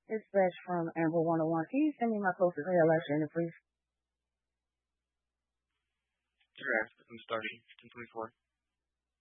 It's Beth from Amber 101. Can you send me my closest reelection, please? Sure, I'm starting 1024.